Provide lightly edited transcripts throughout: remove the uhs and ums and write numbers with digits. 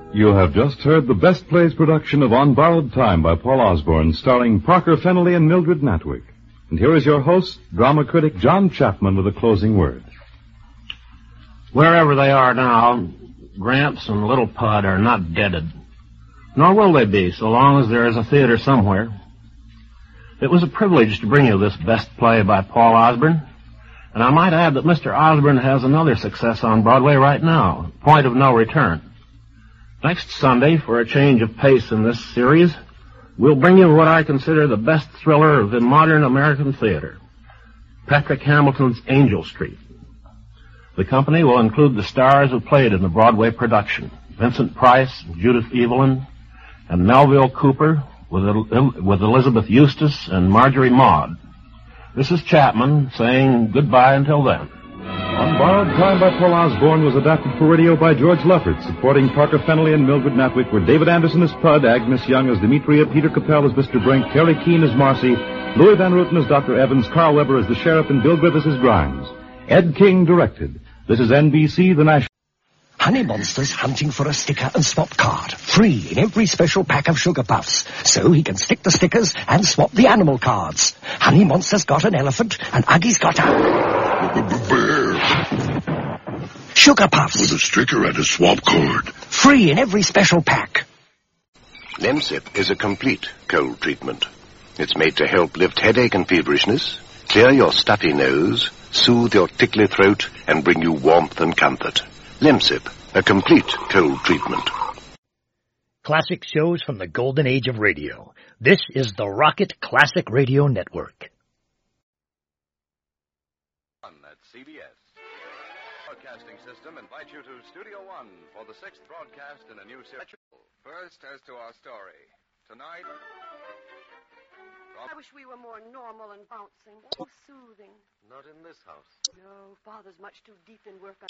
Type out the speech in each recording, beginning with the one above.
You have just heard the Best Plays production of On Borrowed Time by Paul Osborne, starring Parker Fennelly and Mildred Natwick. And here is your host, drama critic John Chapman, with a closing word. Wherever they are now, Gramps and Little Pud are not deaded. Nor will they be, so long as there is a theater somewhere. It was a privilege to bring you this Best Play by Paul Osborne. And I might add that Mr. Osborne has another success on Broadway right now, Point of No Return. Next Sunday, for a change of pace in this series, we'll bring you what I consider the best thriller of the modern American theater, Patrick Hamilton's Angel Street. The company will include the stars who played in the Broadway production, Vincent Price, Judith Evelyn, and Melville Cooper, with Elizabeth Eustace and Marjorie Maud. This is Chapman saying goodbye until then. On Borrowed Time by Paul Osborne was adapted for radio by George Leffert, supporting Parker Fennelly and Mildred Natwick were David Anderson as Pud, Agnes Young as Demetria, Peter Capell as Mr. Brink, Terry Keane as Marcy, Louis Van Ruten as Dr. Evans, Carl Weber as the Sheriff, and Bill Griffiths as Grimes. Ed King directed. This is NBC, the National... Honey Monster's hunting for a sticker and swap card, free in every special pack of Sugar Puffs, so he can stick the stickers and swap the animal cards. Honey Monster's got an elephant, and Uggie's got a... bear. Sugar Puffs. With a sticker and a swap card. Free in every special pack. Lemsip is a complete cold treatment. It's made to help lift headache and feverishness, clear your stuffy nose, soothe your tickly throat, and bring you warmth and comfort. Lemsip, a complete cold treatment. Classic shows from the golden age of radio. This is the Rocket Classic Radio Network. At CBS. Broadcasting System invites you to Studio One for the 6th broadcast in a new series. First, as to our story. Tonight... I wish we were more normal and bouncing, more soothing. Not in this house. No, Father's much too deep in work.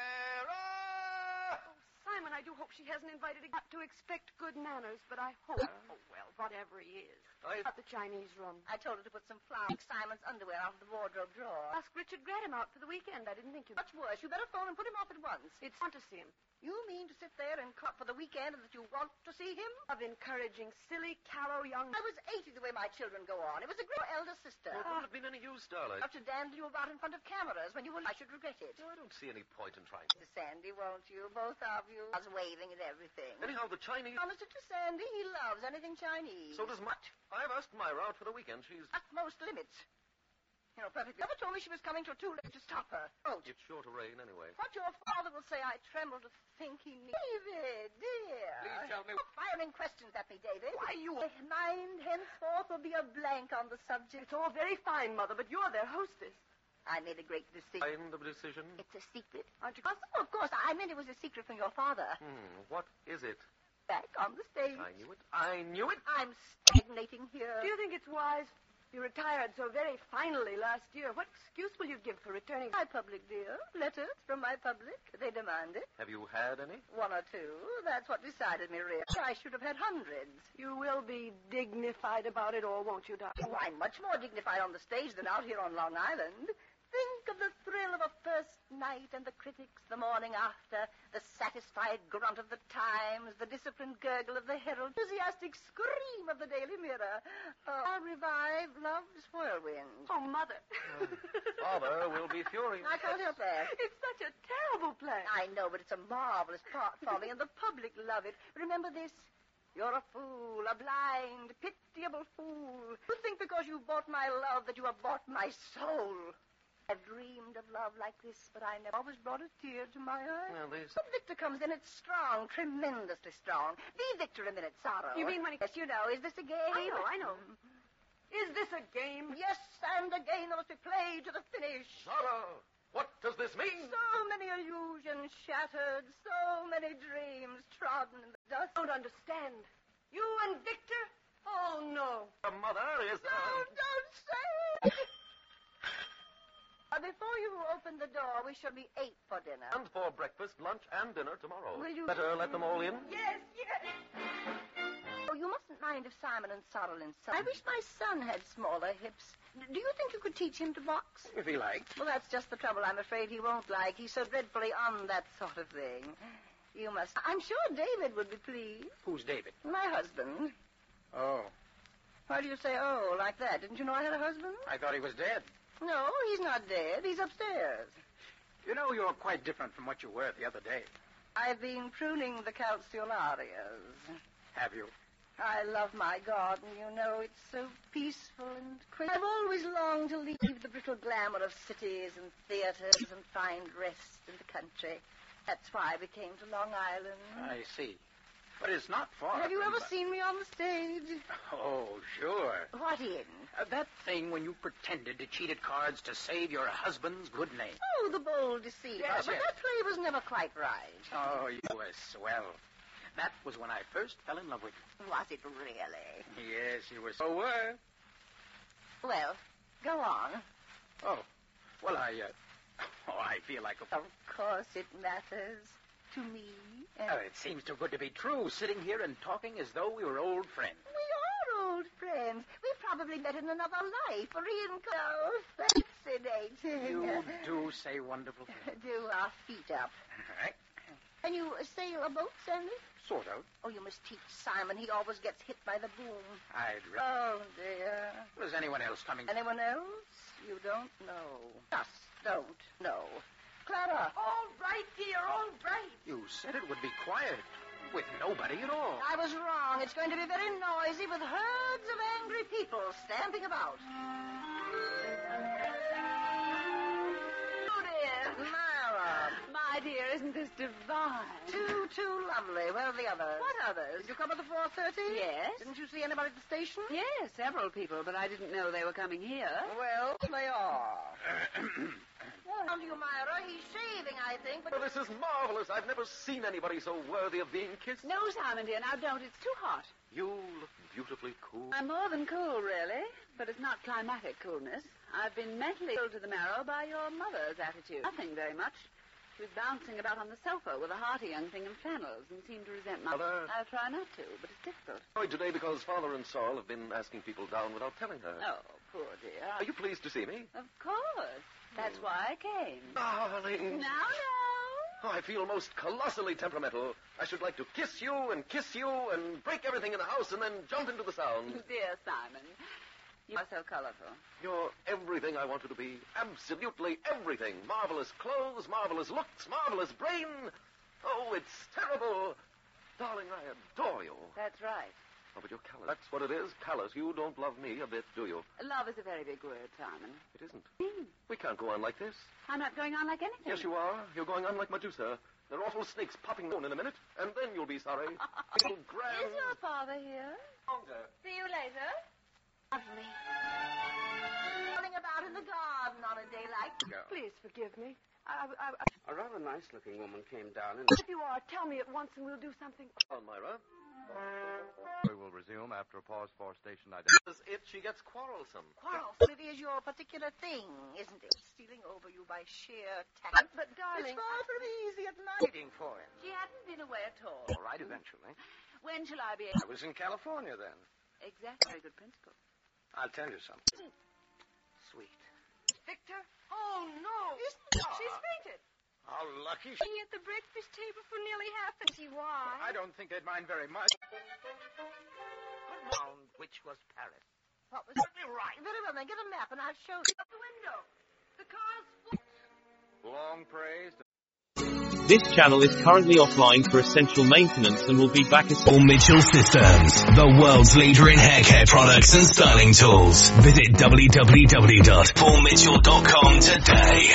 Clara! Oh, Simon, I do hope she hasn't invited him not to expect good manners, but I hope. Oh, well, whatever he is. At the Chinese room. I told her to put some flowers, Simon's underwear out of the wardrobe drawer. Ask Richard Gradham out for the weekend. I didn't think you... Much worse. You better phone and put him off at once. It's fun to see him. You mean to sit there and cut for the weekend and that you want to see him? Of encouraging silly, callow young... I was 80 the way my children go on. It was a great elder sister. Well, it wouldn't have been any use, darling. Have to dandle you about in front of cameras when you will... I should regret it. No, I don't see any point in trying. Mr. Sandy, won't you? Both of you. I was waving at everything. Anyhow, the Chinese... Oh, Mr. Sandy, he loves anything Chinese. So does much. I've asked Myra out for the weekend. She's... Utmost limits. You know, perfectly. Never told me she was coming till too late to stop her. Oh, it's sure to rain anyway. What your father will say, I tremble to think he needs. David, dear. Please tell me. Stop firing questions at me, David. Why, you... My mind henceforth will be a blank on the subject. It's all very fine, Mother, but you're their hostess. I made a great decision. Kind of decision? It's a secret. Aren't you? Oh, of course. I meant it was a secret from your father. What is it? Back on the stage. I knew it. I knew it. I'm stagnating here. Do you think it's wise? You retired so very finally last year. What excuse will you give for returning? My public, dear. Letters from my public. They demand it. Have you had any? One or two. That's what decided me, really. I should have had hundreds. You will be dignified about it all, won't you, darling? Oh, I'm much more dignified on the stage than out here on Long Island. Think of the thrill of a first night and the critics the morning after, the satisfied grunt of the Times, the disciplined gurgle of the Herald, enthusiastic scream of the Daily Mirror. I'll revive Love's Whirlwind. Oh, Mother. Father will be furious. I can't help that. It's such a terrible play. I know, but it's a marvelous part, Polly, and the public love it. Remember this? You're a fool, a blind, pitiable fool. You think because you bought my love that you have bought my soul. I've dreamed of love like this, but I never always brought a tear to my eye. Well, this... But Victor comes in, it's strong, tremendously strong. Be Victor a minute, Sorrow. You mean when he... Yes, you know. Is this a game? I know. Is this a game? Yes, and a game that must be played to the finish. Sorrow, what does this mean? So many illusions shattered, so many dreams trodden in the dust. I don't understand. You and Victor? Oh, no. The mother is... No, don't say it. Before you open the door, we shall be 8 for dinner. And for breakfast, lunch, and dinner tomorrow. Will you... Better let them all in? Yes. Oh, you mustn't mind if Simon and Sorrel insult. I wish my son had smaller hips. Do you think you could teach him to box? If he liked. Well, that's just the trouble I'm afraid he won't like. He's so dreadfully on that sort of thing. You must. I'm sure David would be pleased. Who's David? My husband. Oh. Why do you say, oh, like that? Didn't you know I had a husband? I thought he was dead. No, he's not dead. He's upstairs. You know, you're quite different from what you were the other day. I've been pruning the calceolarias. Have you? I love my garden, you know. It's so peaceful and quiet. I've always longed to leave the brittle glamour of cities and theaters and find rest in the country. That's why I came to Long Island. I see. But it's not far. Have you ever seen me on the stage? Oh, sure. What in? That thing when you pretended to cheat at cards to save your husband's good name. Oh, the bold deceit. Yes, but yes. that play was never quite right. Oh, you were swell. That was when I first fell in love with you. Was it really? Yes, you were so were. Well, go on. Oh, well, I feel like a... Of course it matters to me. It seems too good to be true, sitting here and talking as though we were old friends. We are old friends. We probably met in another life. Fascinating. You do say wonderful things. Do our feet up. All right. Can you sail a boat, Sandy? Sort of. Oh, you must teach Simon. He always gets hit by the boom. Oh, dear. Was anyone else coming? Anyone else? You don't know. Just don't know. Clara. All right, dear, all right. You said it would be quiet, with nobody at all. I was wrong. It's going to be very noisy with herds of angry people stamping about. Myra. My dear, isn't this divine? Too lovely. Where are the others? What others? Did you come at the 4:30? Yes. Didn't you see anybody at the station? Yes, several people, but I didn't know they were coming here. Well, they are. Come to you, Myra. He's shaving, I think, but... Well, this is marvelous. I've never seen anybody so worthy of being kissed. No, Simon, dear, now don't. It's too hot. You look beautifully cool. I'm more than cool, really, but it's not climatic coolness. I've been mentally ill to the marrow by your mother's attitude. Nothing very much. She was bouncing about on the sofa with a hearty young thing in flannels and seemed to resent my... Mother? I'll try not to, but it's difficult. Annoyed today because Father and Saul have been asking people down without telling her. Oh, poor dear. Are you pleased to see me? Of course. That's why I came. Darling. Now. Oh, I feel most colossally temperamental. I should like to kiss you and break everything in the house and then jump into the sound. Dear Simon, you are so colorful. You're everything I wanted to be. Absolutely everything. Marvelous clothes, marvelous looks, marvelous brain. Oh, it's terrible. Darling, I adore you. That's right. Oh, but you're callous. That's what it is, callous. You don't love me a bit, do you? Love is a very big word, Simon. It isn't. We can't go on like this. I'm not going on like anything. Yes, you are. You're going on like Medusa. There are awful snakes popping down in a minute, and then you'll be sorry. It'll grand... Is your father here? Longer. See you later. Lovely. Running about in the garden on a day like... Go. Please forgive me. A rather nice-looking woman came down and... If you are, tell me at once and we'll do something. On, Myra. We will resume after a pause for station She gets quarrelsome. Quarrelsome, it is your particular thing, isn't it? Stealing over you by sheer tact. But darling... It's far from easy at night. waiting for him. She hadn't been away at all. All right, eventually. When shall I be I was in California then. Exactly. Very good principle. I'll tell you something. Sweet. Victor? Oh, no. She's fainted. How lucky She at the breakfast table for nearly half an hour. Why? I don't think they'd mind very much. Round which was Paris. What was it? Right. Very well, then get a map and I'll show you. Out the window. The car's flipped. Long praised. This channel is currently offline for essential maintenance and will be back as... Paul Mitchell Systems, the world's leader in hair care products and styling tools. Visit www.paulmitchell.com today.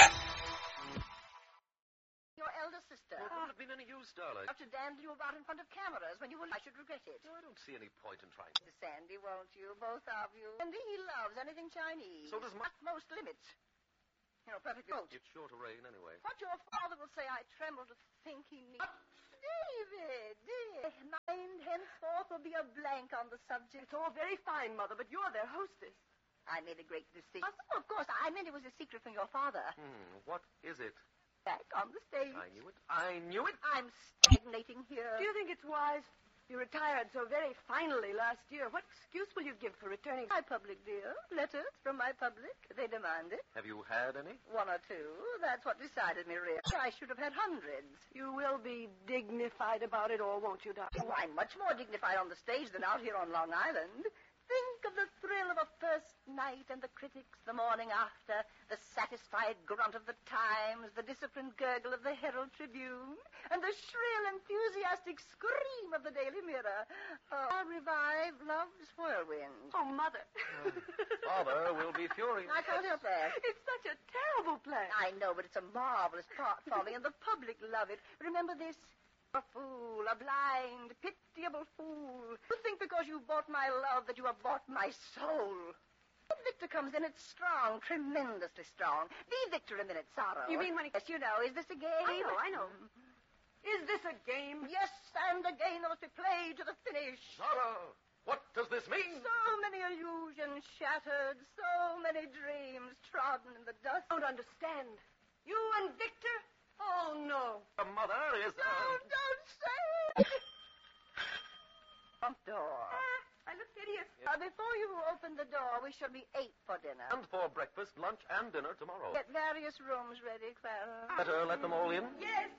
Your elder sister. Well, it wouldn't have been any use, darling. Have to dandle you about in front of cameras when you will. I should regret it. No, I don't see any point in trying. Mr. Sandy, won't you? Both of you. And he loves anything Chinese. So does my... Utmost limits. You know, perfectly. It's sure to rain anyway. What your father will say, I tremble to think he needs. David, dear. Mind henceforth will be a blank on the subject. It's all very fine, Mother, but you're their hostess. I made a great decision. Oh, of course. I meant it was a secret from your father. What is it? Back on the stage. I knew it. I knew it. I'm stagnating here. Do you think it's wise You retired so very finally last year. What excuse will you give for returning? My public, dear. Letters from my public. They demand it. Have you had any? One or two. That's what decided me, really. I should have had hundreds. You will be dignified about it all, won't you, Doctor? Oh, I'm much more dignified on the stage than out here on Long Island. Think of the thrill of a first night and the critics the morning after, the satisfied grunt of the Times, the disciplined gurgle of the Herald Tribune, and the shrill, enthusiastic scream of the Daily Mirror. I'll revive Love's Whirlwind. Oh, Mother. Father will be furious. I can't help that. It's such a terrible play. I know, but it's a marvelous part for me, and the public love it. Remember this? A fool, a blind, pitiable fool. You think because you bought my love that you have bought my soul. When Victor comes in, it's strong, tremendously strong. Be Victor a minute, Sorrow. You mean when he... Yes, you know. Is this a game? I know. Is this a game? Yes, and a game that must be played to the finish. Sorrow, what does this mean? So many illusions shattered, so many dreams trodden in the dust. I don't understand. You and Victor? Oh, no. The mother is... Don't say it. Front door. I look hideous. Before you open the door, we shall be 8 for dinner. And for breakfast, lunch, and dinner tomorrow. Get various rooms ready, Clara. Better let them all in? Yes.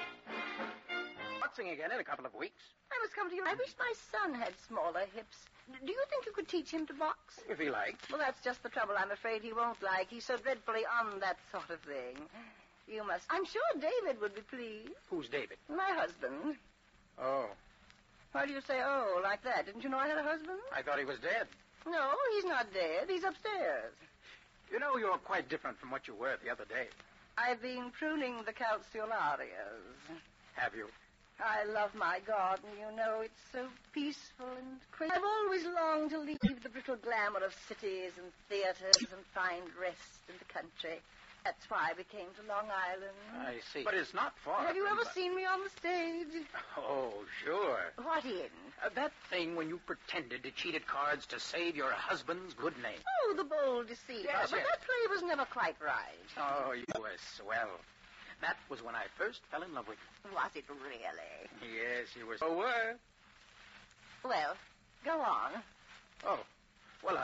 Boxing again in a couple of weeks. I must come to you. I wish my son had smaller hips. Do you think you could teach him to box? If he liked. Well, that's just the trouble. I'm afraid he won't like. He's so dreadfully on that sort of thing. You must... I'm sure David would be pleased. Who's David? My husband. Oh. Why do you say, oh, like that? Didn't you know I had a husband? I thought he was dead. No, he's not dead. He's upstairs. You know, you're quite different from what you were the other day. I've been pruning the calceolarias. Have you? I love my garden, you know. It's so peaceful and quiet. I've always longed to leave the brittle glamour of cities and theaters and find rest in the country. That's why we came to Long Island. I see. But it's not far. Have you ever seen me on the stage? Oh, sure. What in? That thing when you pretended to cheat at cards to save your husband's good name. Oh, the bold deceiver. Yes, but yes. that play was never quite right. Oh, you were swell. That was when I first fell in love with you. Was it really? Yes, you were. So were. Well, go on. Oh, well,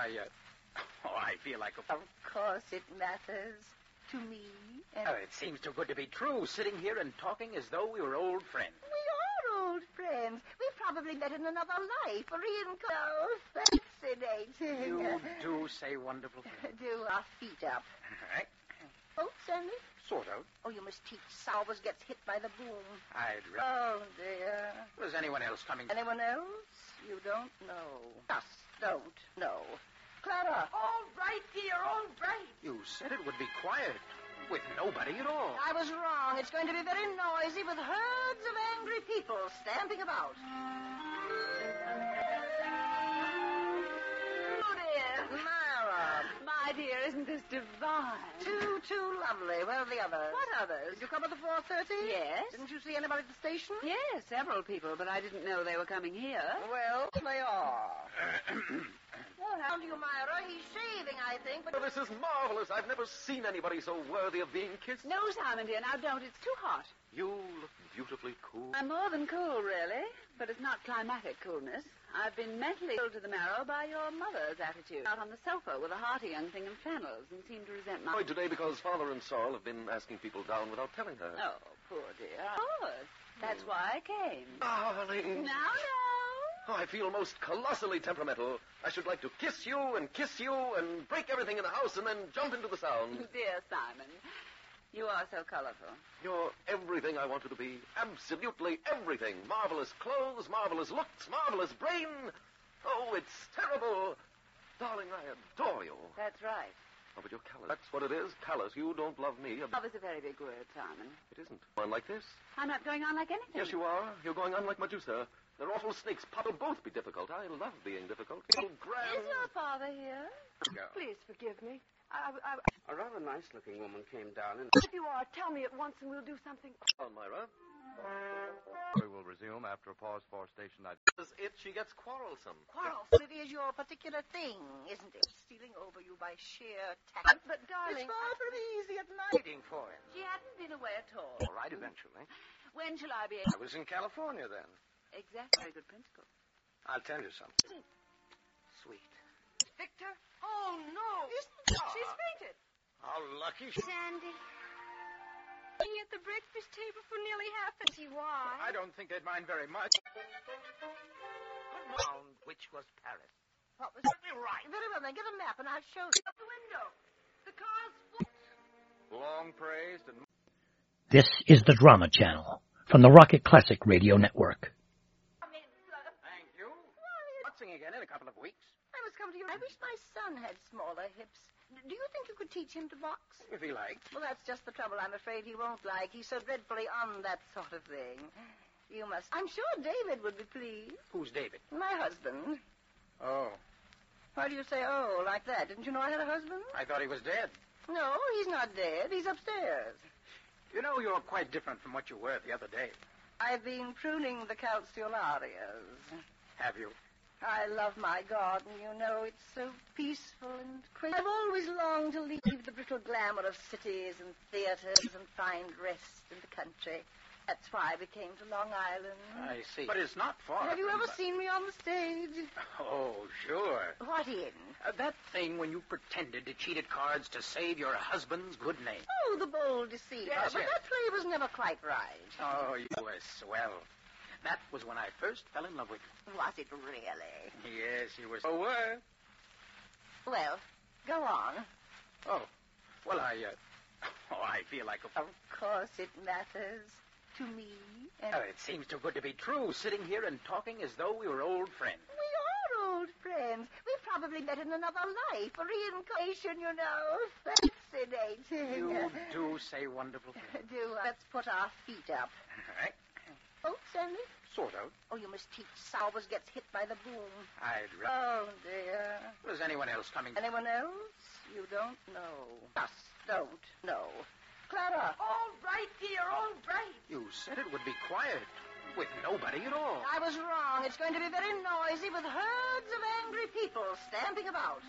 I feel like a... Of course it matters. To me. And... Oh, it seems too good to be true, sitting here and talking as though we were old friends. We are old friends. We probably met in another life. Oh, fascinating. You do say wonderful things. Do our feet up. All right. Oh, Sandy? Sort of. Oh, you must teach Salvers gets hit by the boom. I'd Oh, dear. Was anyone else coming? Anyone else? You don't know. Just don't know. Clara. All right, dear, all right. You said it would be quiet, with nobody at all. I was wrong. It's going to be very noisy with herds of angry people stamping about. Oh, dear. Myra. My dear, isn't this divine? Too lovely. Where are the others? What others? Did you come at the 4:30? Yes. Didn't you see anybody at the station? Yes, several people, but I didn't know they were coming here. Well, they are. Well, how do you, Myra? He's shaving, I think, but... Oh, this is marvelous. I've never seen anybody so worthy of being kissed. No, Simon, dear, now don't. It's too hot. You look beautifully cool. I'm more than cool, really, but it's not climatic coolness. I've been mentally ill to the marrow by your mother's attitude. Out on the sofa with a hearty young thing in flannels and seemed to resent my... Today because Father and Sorrel have been asking people down without telling her. Oh, poor dear. Of course. That's why I came. Darling. Now. Oh, I feel most colossally temperamental. I should like to kiss you and break everything in the house and then jump into the sound. Dear Simon, you are so colorful. You're everything I wanted to be. Absolutely everything. Marvelous clothes, marvelous looks, marvelous brain. Oh, it's terrible. Darling, I adore you. That's right. Oh, but you're callous. That's what it is. Callous. You don't love me. Love is a very big word, Simon. It isn't. One like this. I'm not going on like anything. Yes, you are. You're going on like Medusa. They're awful snakes. Papa will both be difficult. I love being difficult. So grand. Is your father here? Go. Please forgive me. A rather nice-looking woman came down and... If you are, tell me at once and we'll do something. On, Myra. We will resume after a pause for station ID. She gets quarrelsome. Quarrelsome. It is your particular thing, isn't it? Stealing over you by sheer tact. But darling... It's far from easy at night. waiting for him. She hadn't been away at all. All right, eventually. When shall I be able... I was in California then. Exactly. Very good principle. I'll tell you something. Sweet. Victor? Oh, no. She's fainted. How lucky. Sandy. Sitting at the breakfast table for nearly half an hour. Why? I don't think they'd mind very much. Round which was Paris. What was it? Right. Very well, then get a map and I'll show you. Out the window. The car's full. Long praised and... This is the Drama Channel from the Rocket Classic Radio Network. Thank you. Boxing again in a couple of weeks. I must come to you. I wish my son had smaller hips. Do you think you could teach him to box? If he liked. Well, that's just the trouble. I'm afraid he won't like. He's so dreadfully on that sort of thing. You must... I'm sure David would be pleased. Who's David? My husband. Oh. Why do you say, oh, like that? Didn't you know I had a husband? I thought he was dead. No, he's not dead. He's upstairs. You know, you're quite different from what you were the other day. I've been pruning the calceolarias. Have you? I love my garden, you know. It's so peaceful and quiet. I've always longed to leave the brittle glamour of cities and theaters and find rest in the country. That's why we came to Long Island. I see. But it's not far. Have you ever seen me on the stage? Oh, sure. What in? That thing when you pretended to cheat at cards to save your husband's good name. Oh, the bold deceiver. Yes, but yes. that play was never quite right. Oh, you were swell. That was when I first fell in love with you. Was it really? Yes, you were. Oh, were. Well, go on. Oh, well, I feel like a... Of course it matters to me. And Oh, it seems too good to be true, sitting here and talking as though we were old friends. we are old friends. We probably met in another life, a reincarnation, you know. Fascinating. You do say wonderful things. Let's put our feet up. All right. Oh, Sandy? Sort of. Oh, you must teach Salvers gets hit by the boom. I'd Oh, dear. Was anyone else coming? Anyone else? You don't know. Just don't know. Clara. All right, dear, all right. You said it would be quiet, with nobody at all. I was wrong. It's going to be very noisy with herds of angry people stamping about.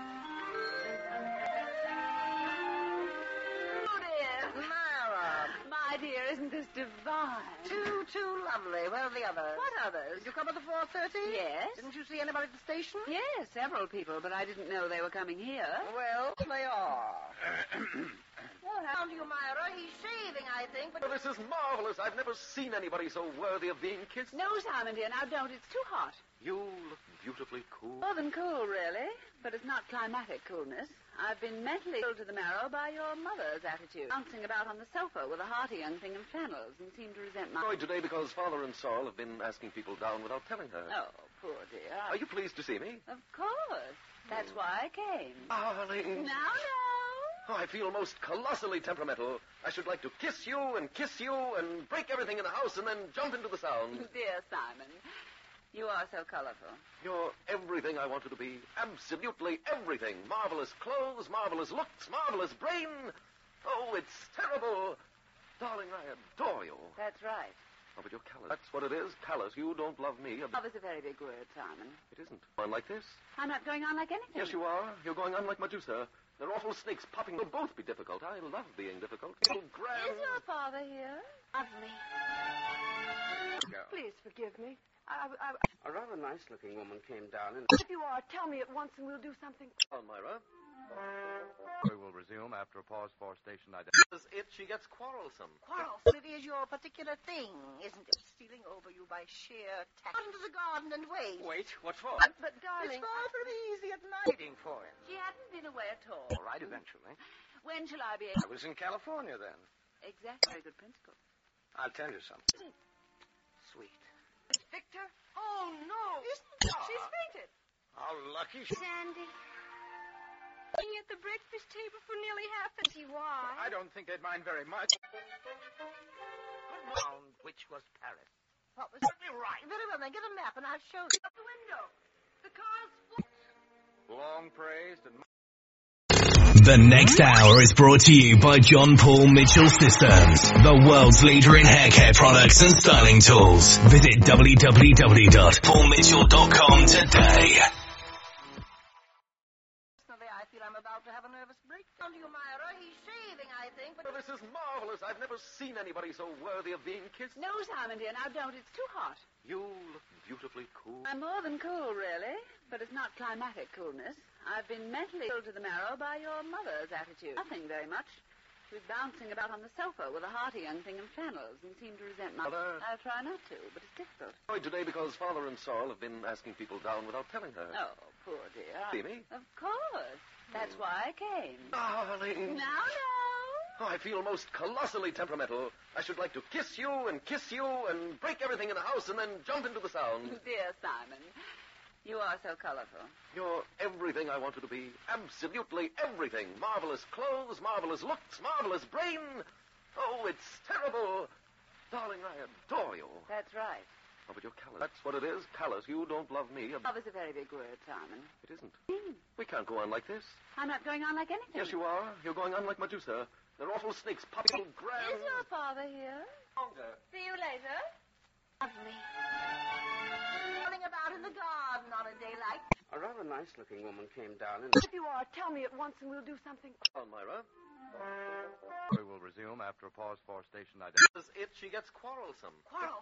Oh, dear. Myra. My dear, isn't this divine? Too lovely. Where are the others? What others? Did you come at the 4:30? Yes. Didn't you see anybody at the station? Yes, several people, but I didn't know they were coming here. Well, they are. Well, how do you, Myra? He's shaving, I think, but... Oh, this is marvelous. I've never seen anybody so worthy of being kissed. No, Simon, dear, now don't. It's too hot. You look beautifully cool. More than cool, really. But it's not climatic coolness. I've been mentally chilled to the marrow by your mother's attitude. Bouncing about on the sofa with a hearty young thing in flannels and seemed to resent my... Annoyed today because Father and Saul have been asking people down without telling her. Oh, poor dear. Are you pleased to see me? Of course. That's why I came. Darling. Now. Oh, I feel most colossally temperamental. I should like to kiss you and break everything in the house and then jump into the sound. Dear Simon, you are so colorful. You're everything I wanted to be. Absolutely everything. Marvelous clothes, marvelous looks, marvelous brain. Oh, it's terrible. Darling, I adore you. That's right. Oh, but you're callous. That's what it is. Callous. You don't love me. Love is a very big word, Simon. It isn't. On like this? I'm not going on like anything. Yes, you are. You're going on like Medusa. They're awful snakes popping. They'll both be difficult. I love being difficult. So grand. Is your father here? Lovely. Please forgive me. A rather nice-looking woman came down and... If you are, tell me at once and we'll do something. On, Myra. We will resume after a pause for station If she gets quarrelsome. Quarrelsome. It is your particular thing, isn't it? Stealing over you by sheer tact. Out into the garden and wait. Wait, what for? But darling... It's far from easy at night. Waiting for him. She hadn't been away at all. All right, eventually. When shall I be I was in California then. Exactly. Very good principle. I'll tell you something. Sweet. Victor? Oh, no. She's fainted. How lucky Sandy. Sitting at the breakfast table for nearly half an hour. Why? I don't think they'd mind very much. Round which was Paris. What was it? Right. Very well, then get a map and I'll show you. Out the window. The car's full. Long praised and... The next hour is brought to you by John Paul Mitchell Systems, the world's leader in hair care products and styling tools. Visit www.paulmitchell.com today. Personally, I feel I'm about to have a nervous breakdown to you, Myra. He's shaving, I think, but... Oh, this is is marvelous. I've never seen anybody so worthy of being kissed. No, Simon, dear, now don't. It's too hot. You look beautifully cool. I'm more than cool, really, but it's not climatic coolness. I've been mentally ill to the marrow by your mother's attitude. Nothing very much. She was bouncing about on the sofa with a hearty young thing in flannels and seemed to resent my... Mother? I'll try not to, but it's difficult. Annoyed today because Father and Saul have been asking people down without telling her. Oh, poor dear. See me? Of course. That's why I came. Darling. Now. Oh, I feel most colossally temperamental. I should like to kiss you and break everything in the house and then jump into the sound. Dear Simon, you are so colorful. You're everything I wanted to be. Absolutely everything. Marvelous clothes, marvelous looks, marvelous brain. Oh, it's terrible. Darling, I adore you. That's right. Oh, but you're callous. That's what it is. Callous. You don't love me. Love is a very big word, Simon. It isn't. We can't go on like this. I'm not going on like anything. Yes, you are. You're going on like Medusa. They're awful snakes popping grand. Is your father here? Longer. See you later. Lovely. Running about in the garden on a day like... A rather nice-looking woman came down and... If you are, tell me at once and we'll do something. Come on, Myra. We will resume after a pause for station Is identification. it she gets quarrelsome. Quarrel.